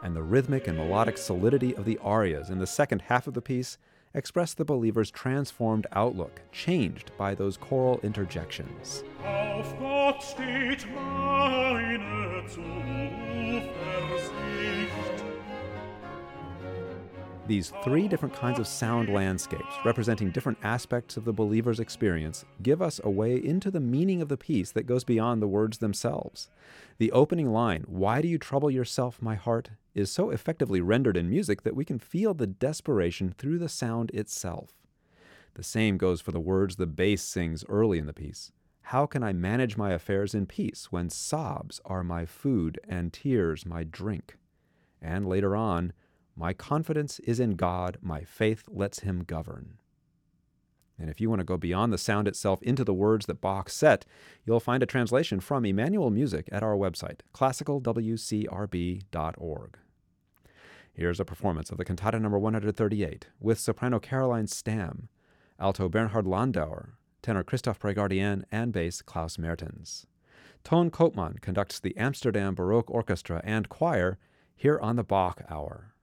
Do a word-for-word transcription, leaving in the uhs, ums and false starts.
and the rhythmic and melodic solidity of the arias in the second half of the piece express the believer's transformed outlook, changed by those choral interjections. Auf Gott steht meine Zuversicht. These three different kinds of sound landscapes, representing different aspects of the believer's experience, give us a way into the meaning of the piece that goes beyond the words themselves. The opening line, "Why do you trouble yourself, my heart?" is so effectively rendered in music that we can feel the desperation through the sound itself. The same goes for the words the bass sings early in the piece. "How can I manage my affairs in peace when sobs are my food and tears my drink?" And later on, "My confidence is in God, my faith lets him govern." And if you want to go beyond the sound itself into the words that Bach set, you'll find a translation from Emmanuel Music at our website, classical w c r b dot org. Here's a performance of the Cantata number one hundred thirty-eight with soprano Caroline Stamm, alto Bernhard Landauer, tenor Christoph Pregardian, and bass Klaus Mertens. Ton Koopman conducts the Amsterdam Baroque Orchestra and Choir here on the Bach Hour.